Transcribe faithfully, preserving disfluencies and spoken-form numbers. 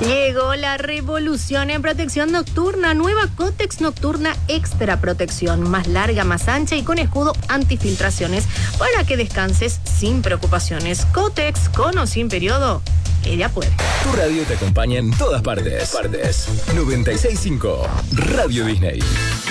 Llegó la revolución en protección nocturna. Nueva Cotex Nocturna Extra Protección. Más larga, más ancha y con escudo antifiltraciones para que descanses sin preocupaciones. Cotex, con o sin periodo, ella puede. Tu radio te acompaña en todas partes. Partes. noventa y seis punto cinco Radio Disney.